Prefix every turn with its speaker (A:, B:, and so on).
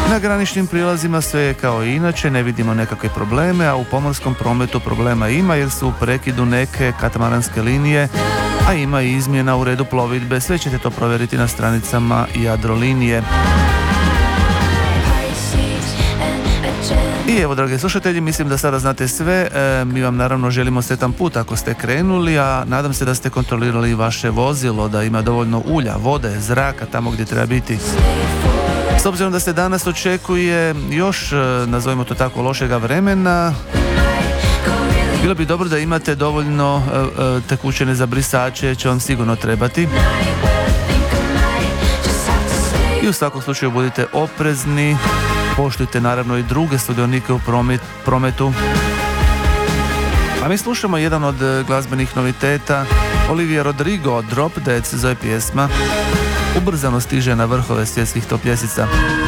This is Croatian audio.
A: Na graničnim prijelazima sve je kao i inače, ne vidimo nekakve probleme, a u pomorskom prometu problema ima jer su u prekidu neke katamaranske linije, a ima i izmjena u redu plovidbe. Sve ćete to provjeriti na stranicama Jadrolinije. I evo, dragi slušatelji, mislim da sada znate sve. Mi vam naravno želimo sretan put ako ste krenuli, a nadam se da ste kontrolirali vaše vozilo, da ima dovoljno ulja, vode, zraka tamo gdje treba biti. S obzirom da se danas očekuje još, nazovimo to tako, lošega vremena, bilo bi dobro da imate dovoljno tekućine za brisače, će vam sigurno trebati. I u svakom slučaju budite oprezni, poštujte naravno i druge sudionike u prometu. A mi slušamo jedan od glazbenih noviteta, Olivia Rodrigo, Drop Dead se zove pjesma. Ubrzano stiže na vrhove svjetskih top ljestvica.